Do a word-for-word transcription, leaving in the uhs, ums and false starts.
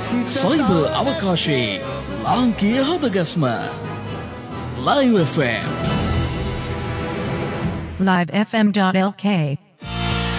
cyber අවකාශයේ ලාංකීය හදගස්ම Live F M live f m dot l k